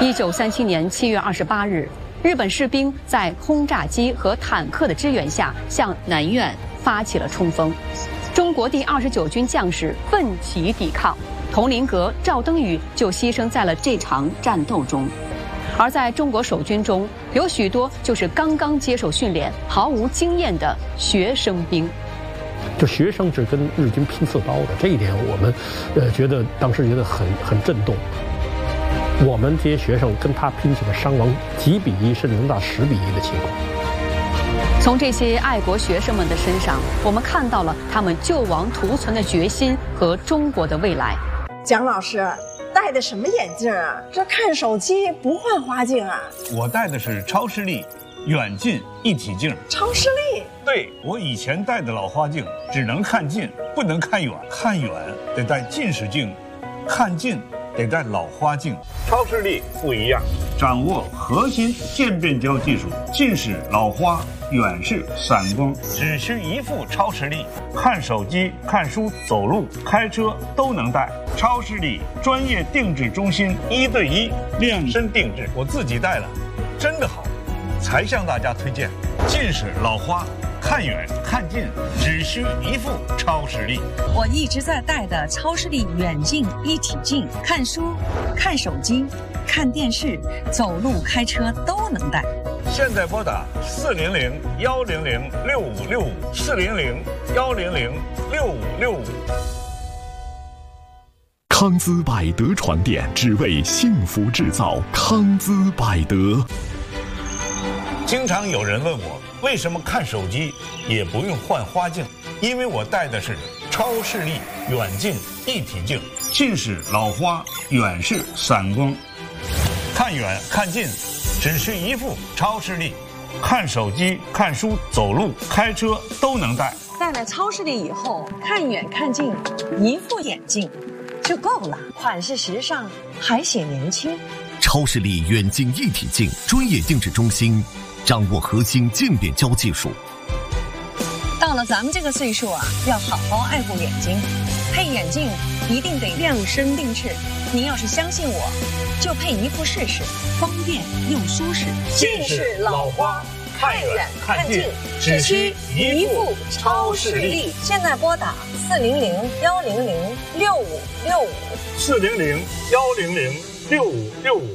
1937年7月28日，日本士兵在轰炸机和坦克的支援下，向南苑发起了冲锋。中国第29军将士奋起抵抗，佟麟阁、赵登禹就牺牲在了这场战斗中。而在中国守军中，有许多就是刚刚接受训练、毫无经验的学生兵。 这学生是跟日军拼刺刀的，这一点我们，觉得当时觉得很震动。我们这些学生跟他拼起了伤亡几比1，甚至能达10比1的情况。 从这些爱国学生们的身上，我们看到了他们救亡图存的决心和中国的未来。 蒋老师戴的什么眼镜啊？这看手机不换花镜啊？ 我戴的是超视力远近一体镜。 超视力？ 对，我以前戴的老花镜只能看近，不能看远，看远得戴近视镜，看近得戴老花镜。超视力不一样，掌握核心渐变焦技术，近视、老花、远视、散光，只需一副超视力，看手机、看书、走路、开车都能戴。超视力专业定制中心，1对1量身定制，我自己戴了，真的好，才向大家推荐。近视、老花，看远看近只需一副超视力。 我一直在戴的超视力远近一体镜，看书、看手机、看电视、走路、开车都能戴。 现在拨打400-100-6565，400-100-6565。 康姿百德床垫，只为幸福制造。康姿百德。 经常有人问我，为什么看手机也不用换花镜？因为我戴的是超视力远近一体镜，近视、老花、远视、散光，看远看近只需一副超视力，看手机、看书、走路、开车都能戴。 戴了超视力以后，看远看近一副眼镜就够了，款式时尚，还显年轻。 超视力远近一体镜专业定制中心，掌握核心渐变焦技术。 到了咱们这个岁数啊，要好好爱护眼睛，配眼镜一定得量身定制。您要是相信我，就配一副试试，方便又舒适。 近视、老花，看远看近只需一副超视力。 现在拨打 400-100-6565。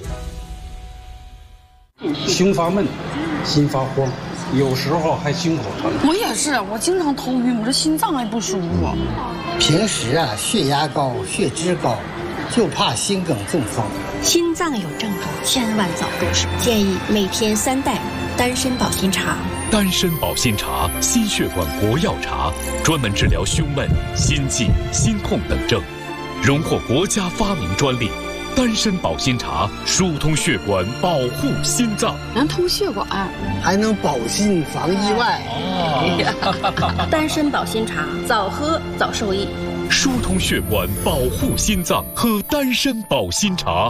胸发闷，心发慌，有时候还心口疼。 我也是，我经常头晕，我这心脏还不舒服。 平时血压高、血脂高，就怕心梗中风。 心脏有症状，千万早入手。建议每天3袋丹参保心茶。 丹参保心茶，心血管国药茶，专门治疗胸闷、心悸、心痛等症，荣获国家发明专利。丹参保心茶疏通血管，保护心脏， 能通血管， 还能保心防意外。 丹参保心茶，早喝早受益。 疏通血管，保护心脏，喝丹参保心茶。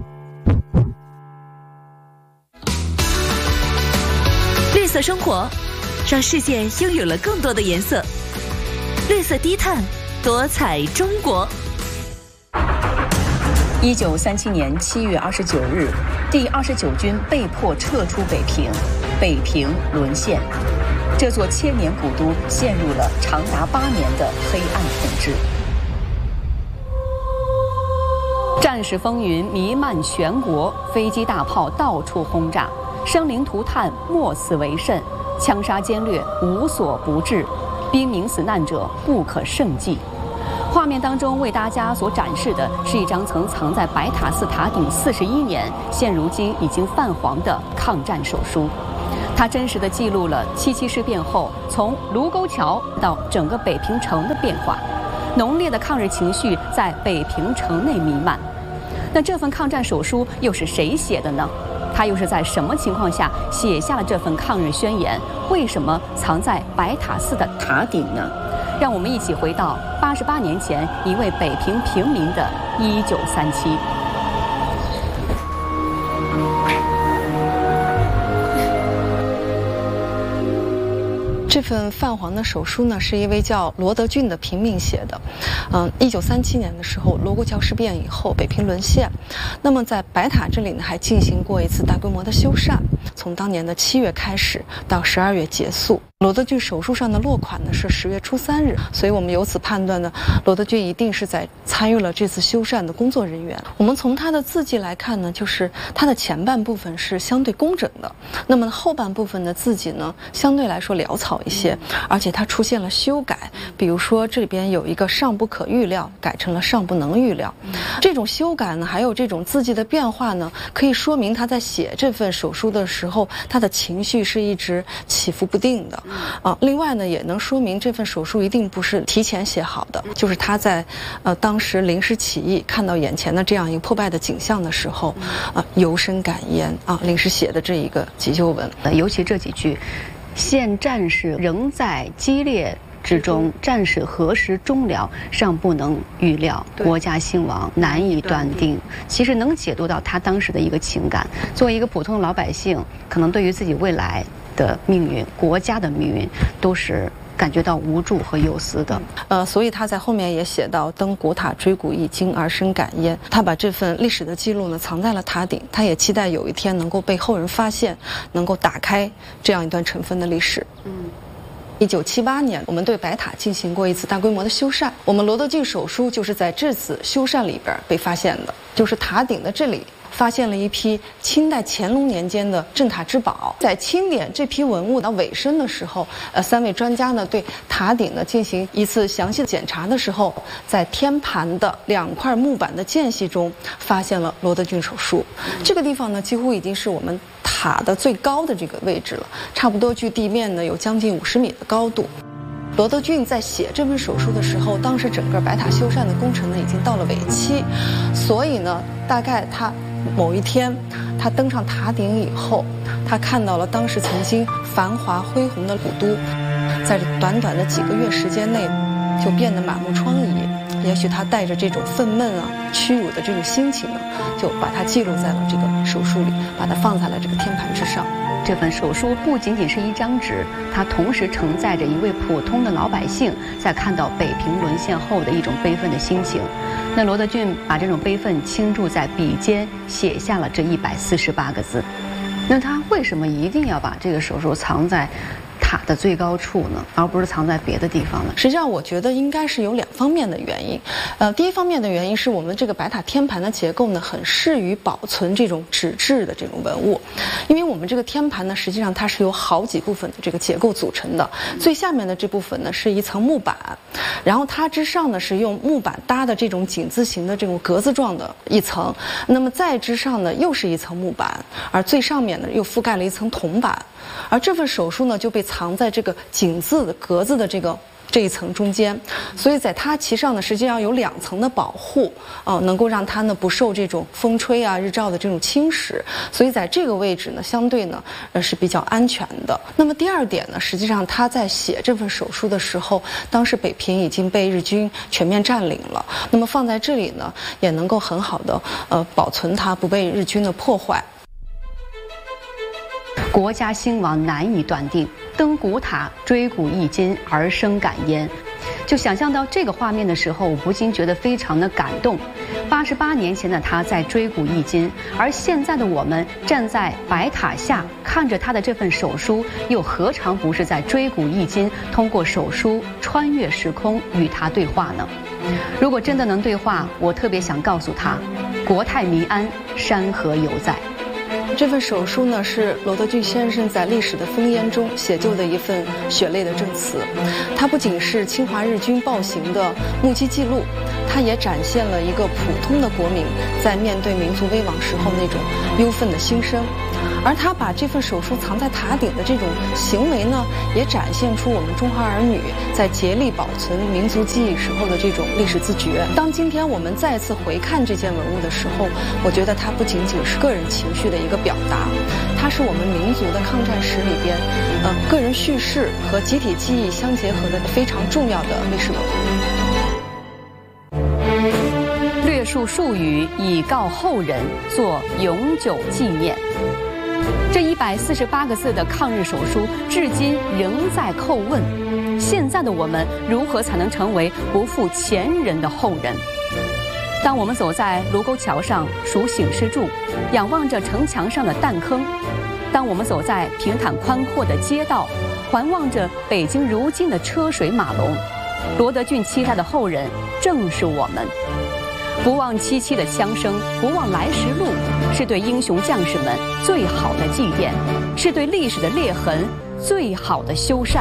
绿色生活，让世界拥有了更多的颜色。绿色低碳，多彩中国。 1937年7月29日，第29军被迫撤出北平，北平沦陷，这座千年古都陷入了长达8年的黑暗统治。战事风云弥漫全国，飞机大炮到处轰炸，生灵涂炭，莫此为甚，枪杀奸掠无所不至，兵民死难者不可胜计。画面当中为大家所展示的是一张曾藏在白塔寺塔顶41年，现如今已经泛黄的抗战手书。它真实地记录了七七事变后从卢沟桥到整个北平城的变化，浓烈的抗日情绪在北平城内弥漫。那这份抗战手书又是谁写的呢？他又是在什么情况下写下了这份抗日宣言？为什么藏在白塔寺的塔顶呢？让我们一起回到88年前一位北平平民的1937。 这份泛黄的手书呢，是一位叫罗德俊的平民写的。1937年的时候，罗沟桥事变以后，北平沦陷，那么在白塔这里呢，还进行过一次大规模的修缮，从当年的7月开始到12月结束。罗德俊手书上的落款呢是10月初3日，所以我们由此判断呢，罗德俊一定是在参与了这次修缮的工作人员。我们从他的字迹来看呢，就是他的前半部分是相对工整的，那么后半部分的字迹呢，相对来说潦草一些，而且它出现了修改，比如说这里边有一个尚不可预料改成了尚不能预料。这种修改呢，还有这种字迹的变化呢，可以说明他在写这份手书的时候，他的情绪是一直起伏不定的。另外呢，也能说明这份手书一定不是提前写好的，就是他在当时临时起意，看到眼前的这样一个破败的景象的时候，由深感焉临时写的这一个急救文。 尤其这几句，现战事仍在激烈之中，战事何时终了，尚不能预料，国家兴亡难以断定。其实能解读到他当时的一个情感。作为一个普通的老百姓，可能对于自己未来的命运、国家的命运，都是感觉到无助和忧思的。 所以他在后面也写到登古塔追古一经而深感焉。他把这份历史的记录呢藏在了塔顶，他也期待有一天能够被后人发现，能够打开这样一段尘封的历史。1978年，我们对白塔进行过一次大规模的修缮。我们罗德俊手书就是在这次修缮里边被发现的，就是塔顶的这里发现了一批清代乾隆年间的镇塔之宝。在清点这批文物到尾声的时候，3位专家呢对塔顶呢进行一次详细的检查的时候，在天盘的2块木板的间隙中发现了罗德俊手书。这个地方呢几乎已经是我们塔的最高的这个位置了，差不多距地面呢有将近50米的高度。罗德俊在写这本手书的时候，当时整个白塔修缮的工程呢已经到了尾期，所以呢大概他某一天他登上塔顶以后，他看到了当时曾经繁华恢宏的古都，在短短的几个月时间内就变得满目疮痍。也许他带着这种愤懑屈辱的这种心情呢，就把它记录在了这个手书里，把它放在了这个天盘之上。 这份手书不仅仅是一张纸，它同时承载着一位普通的老百姓在看到北平沦陷后的一种悲愤的心情。那罗德俊把这种悲愤倾注在笔尖，写下了这148个字。那他为什么一定要把这个手书藏在塔的最高处呢，而不是藏在别的地方呢？ 实际上我觉得应该是有2方面的原因。第一方面的原因是我们这个白塔天盘的结构呢，很适于保存这种纸质的这种文物，因为我们这个天盘呢，实际上它是由好几部分的这个结构组成的。最下面的这部分呢是一层木板，然后它之上呢是用木板搭的这种井字形的这种格子状的一层，那么在之上呢又是一层木板，而最上面呢又覆盖了一层铜板，而这份手书呢就被藏在这个井字的格子的这一层中间，所以在它其上呢实际上有2层的保护，能够让它呢不受这种风吹日照的这种侵蚀，所以在这个位置呢相对呢是比较安全的。那么第二点呢，实际上他在写这份手书的时候，当时北平已经被日军全面占领了，那么放在这里呢也能够很好的保存它不被日军的破坏。 国家兴亡难以断定，登古塔追古一今而生感焉。就想象到这个画面的时候，我不禁觉得非常的感动。88年前的他在追古一今，而现在的我们站在白塔下看着他的这份手书，又何尝不是在追古一今，通过手书穿越时空与他对话呢？如果真的能对话，我特别想告诉他，国泰民安，山河犹在。 这份手书呢，是罗德俊先生在历史的烽烟中写就的一份血泪的证词。它不仅是侵华日军暴行的目击记录，它也展现了一个普通的国民在面对民族危亡时候那种忧愤的心声。而他把这份手书藏在塔顶的这种行为呢，也展现出我们中华儿女在竭力保存民族记忆时候的这种历史自觉。当今天我们再次回看这件文物的时候，我觉得它不仅仅是个人情绪的一个表达，它是我们民族的抗战史里边，个人叙事和集体记忆相结合的非常重要的历史文物。 略述术语以告后人，做永久纪念。 这148个字的抗日手书，至今仍在叩问：现在的我们如何才能成为不负前人的后人？当我们走在卢沟桥上数醒狮柱，仰望着城墙上的弹坑；当我们走在平坦宽阔的街道，环望着北京如今的车水马龙，罗德俊期待的后人正是我们。不忘戚戚的枪声，不忘来时路，是对英雄将士们最好的祭奠，是对历史的裂痕最好的修缮。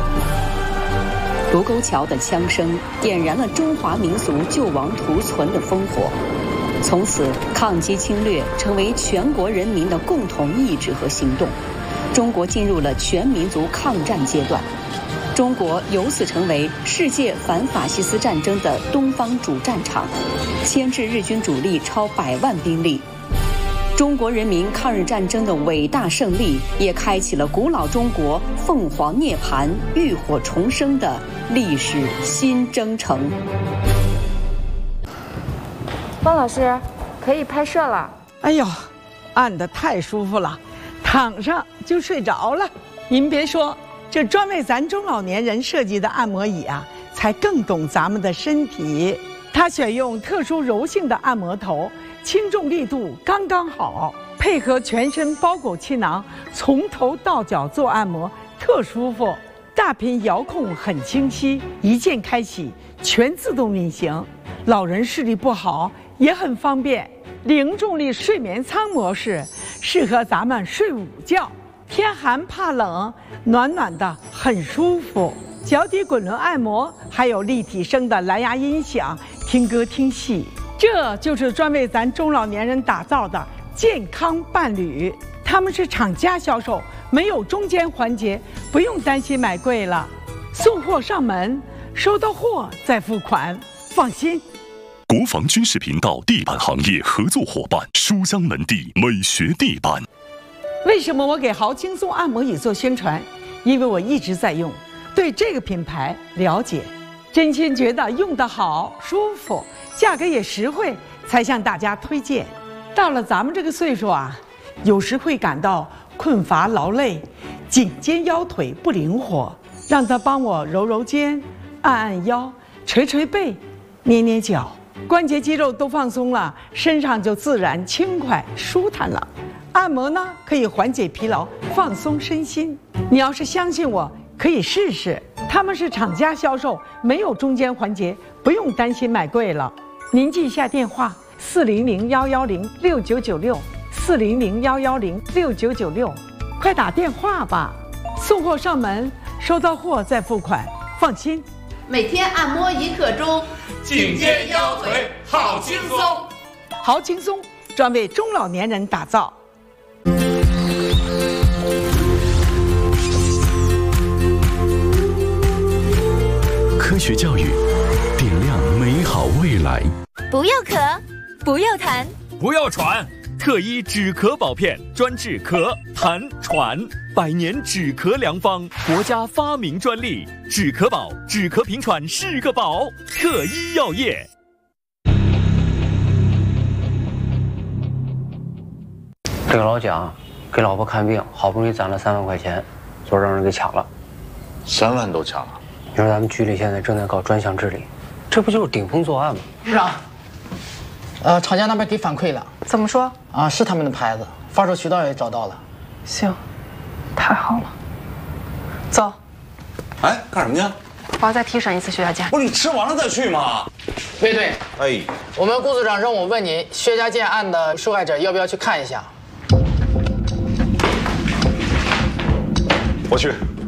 卢沟桥的枪声点燃了中华民族救亡图存的烽火，从此抗击侵略成为全国人民的共同意志和行动，中国进入了全民族抗战阶段，中国由此成为世界反法西斯战争的东方主战场，牵制日军主力超100万兵力。中国人民抗日战争的伟大胜利，也开启了古老中国凤凰涅槃、浴火重生的历史新征程。 汪老师，可以拍摄了。 哎呦，按得太舒服了，躺上就睡着了。您别说，这专为咱中老年人设计的按摩椅啊，才更懂咱们的身体。它选用特殊柔性的按摩头，轻重力度刚刚好，配合全身包裹气囊，从头到脚做按摩特舒服。大屏遥控很清晰，一键开启，全自动运行。老人视力不好也很方便。零重力睡眠舱模式适合咱们睡午觉，天寒怕冷，暖暖的很舒服。脚底滚轮按摩，还有立体声的蓝牙音响，听歌听戏。这就是专为咱中老年人打造的健康伴侣，他们是厂家销售，没有中间环节，不用担心买贵了。送货上门，收到货再付款，放心。 国防军事频道地板行业合作伙伴书香门第美学地板。 为什么我给豪轻松按摩椅做宣传？因为我一直在用，对这个品牌了解，真心觉得用得好舒服，价格也实惠，才向大家推荐。到了咱们这个岁数啊，有时会感到困乏劳累，颈肩腰腿不灵活，让他帮我揉揉肩，按按腰，捶捶背，捏捏脚，关节肌肉都放松了，身上就自然轻快舒坦了。按摩呢，可以缓解疲劳，放松身心。你要是相信我，可以试试。他们是厂家销售，没有中间环节，不用担心买贵了。您记一下电话：400-110-6996，400-110-6996，快打电话吧。送货上门，收到货再付款，放心。 每天按摩1刻钟， 颈肩腰腿好轻松。 好轻松，专为中老年人打造。 科学教育，点亮美好未来。 不要咳，不要痰， 不要喘。特一止咳宝片，专治咳、痰、喘，100年止咳良方，国家发明专利。止咳宝，止咳平喘是个宝。特一药业。 这个老蒋给老婆看病，好不容易攒了3万块钱，就让人给抢了。 3万都抢了？ 你说咱们局里现在正在搞专项治理，这不就是顶风作案吗？ 是啊。厂家那边给反馈了。 怎么说？ 是他们的牌子，发售渠道也找到了。 行，太好了。走。 哎，干什么去？ 我要再提审一次薛家健。 不是你吃完了再去吗？ 卫队， 哎， 我们顾组长让我问你，薛家健案的受害者要不要去看一下？ 我去。